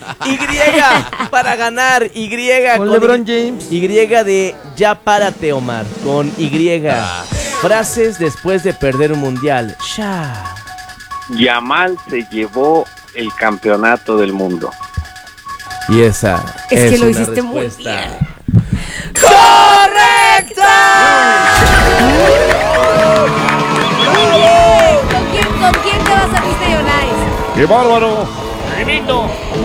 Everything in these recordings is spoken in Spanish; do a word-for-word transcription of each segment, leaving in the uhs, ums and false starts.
Y para ganar. Y con, con LeBron James. Y de ya párate, Omar. Con Y. Ah. Frases después de perder un mundial. Ya. Yamal se llevó el campeonato del mundo. Y esa es, es que lo una hiciste muy respuesta bien. ¡correcta! ¿Con quién, ¿Con quién te vas a Disney on Ice? ¡Qué bárbaro! ¡Primito!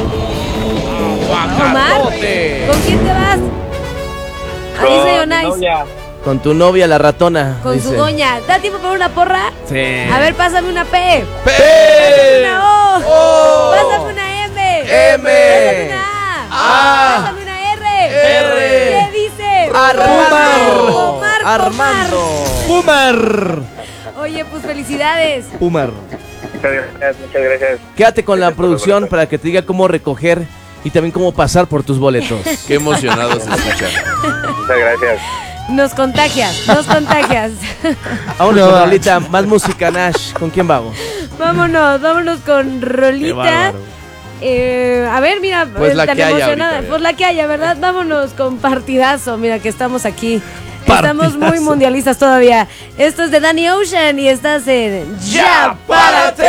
Omar, ¿con quién te vas a Disney on Ice? Novia. Con tu novia, la ratona. Con dice. su doña. ¿Da tiempo para una porra? Sí. A ver, pásame una P. P. Pásame una O. O. Pásame una M. M. Pásame una A. A. Pásame una R. R. ¿Qué dice? Armando. Omar, Armando. ¡Pumar! Oye, pues felicidades. Pumar. Muchas gracias, muchas gracias. Quédate con la producción para que te diga cómo recoger y también cómo pasar por tus boletos. Qué emocionado se escucha. Muchas gracias. Nos contagias, nos contagias. Vámonos No. con Rolita, más música, Nash. ¿Con quién vamos? Vámonos, vámonos con Qué Rolita. bárbaro. Eh, a ver, mira, Pues eh, la tan que haya emocionada. ahorita, Pues la que haya, ¿verdad? Vámonos con partidazo. Mira que estamos aquí. Partidazo. Estamos muy mundialistas todavía. Esto es de Danny Ocean y estás en ¡Ya párate!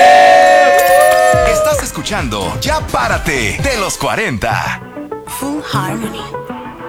Estás escuchando Ya Párate de los cuarenta. Full Harmony.